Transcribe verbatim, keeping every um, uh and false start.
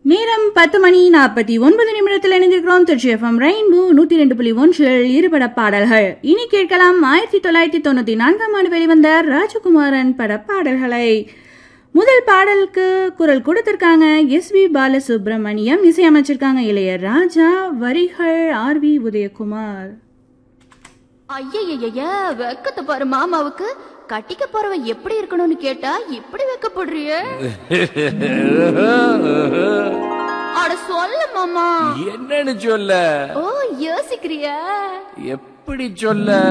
நேரம் பத்து மணி நாற்பத்தி ஒன்பது நிமிடத்தில் இணைந்திருக்கிறோம். திருச்சி எஃப்எம் ரெயின்போ நூத்தி ரெண்டு புள்ளி ஒன்றில் இருபட பாடல்கள். இனி கேட்கலாம் ஆயிரத்தி தொள்ளாயிரத்தி தொண்ணூத்தி நான்காம் ஆண்டு வெளிவந்த ராஜகுமாரன் பட பாடல்களை. முதல் பாடலுக்கு குரல் கொடுத்திருக்காங்க எஸ் வி பாலசுப்ரமணியம், இசையமைச்சிருக்காங்க இளையராஜா, வரிகள் ஆர் வி உதயகுமார். ஐயய்ய வெக்கத்தை பாரு மாமாவுக்கு. கட்டிக்க போறவ எப்படி இருக்கணும்னு கேட்டா இப்படி வெக்கப்படுறிய? அட சொல்ல மாமா. என்னன்னு சொல்ல? ஓ யோசிக்கிறியா? எப்படி சொல்ல?